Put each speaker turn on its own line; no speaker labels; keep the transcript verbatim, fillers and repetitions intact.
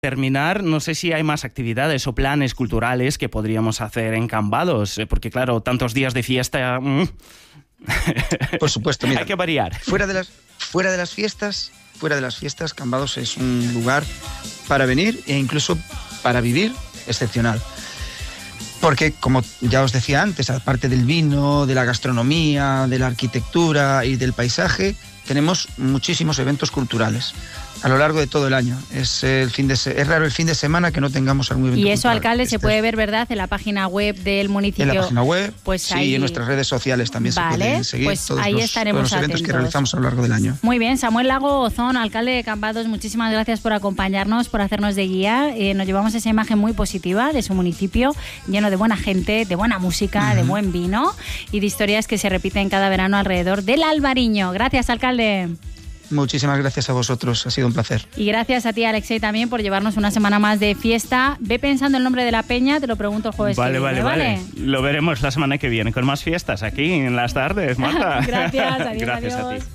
terminar, no sé si hay más actividades o planes culturales que podríamos hacer en Cambados, porque claro, tantos días de fiesta... Mmm.
Por supuesto, mira.
Hay que variar.
Fuera de las, fuera de las fiestas, fuera de las fiestas, Cambados es un lugar para venir e incluso para vivir excepcional. Porque, como ya os decía antes, aparte del vino, de la gastronomía, de la arquitectura y del paisaje, tenemos muchísimos eventos culturales a lo largo de todo el año. Es, el fin de se- es raro el fin de semana que no tengamos algún evento
Y eso,
cultural.
alcalde,
Este
se puede ver, ¿verdad?, en la página web del municipio.
En la página web,
pues
sí,
ahí...
y en nuestras redes sociales también
vale,
se pueden seguir
pues
todos,
ahí
los,
estaremos
todos los eventos
atentos.
que realizamos a lo largo del año.
Muy bien, Samuel Lago Ozón, alcalde de Cambados, muchísimas gracias por acompañarnos, por hacernos de guía. Eh, nos llevamos esa imagen muy positiva de su municipio, lleno de buena gente, de buena música, uh-huh. de buen vino y de historias que se repiten cada verano alrededor del Albariño. Gracias, alcalde.
Muchísimas gracias a vosotros, ha sido un placer.
Y gracias a ti, Alexei, también por llevarnos una semana más de fiesta. Ve pensando el nombre de la peña, te lo pregunto el jueves
vale,
que viene,
vale,
¿vale?
vale. Lo veremos la semana que viene con más fiestas aquí en las tardes, Marta.
Gracias, adiós,
Gracias
adiós.
a ti.